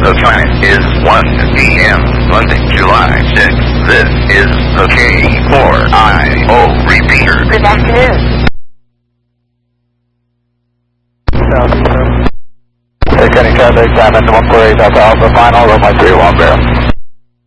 The time is 1 p.m. Monday, July 6th. This is the K4IO repeater. Good afternoon. Take any traffic, time into 148 Delta Alpha, final, runway 31 Barrel.